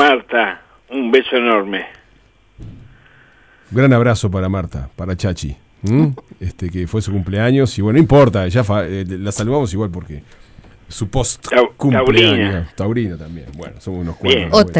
Marta, un beso enorme. Gran abrazo para Marta, para Chachi, que fue su cumpleaños. Y bueno, no importa, ya la saludamos igual porque su post cumpleaños. Taurina también. Bueno, somos unos cuantos.